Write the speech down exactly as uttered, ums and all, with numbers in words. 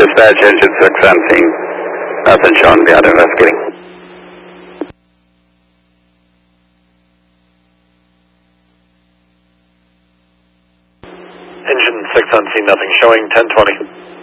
Dispatch, engine six on scene. Nothing shown beyond investigating. Engine six on scene, nothing showing, ten twenty.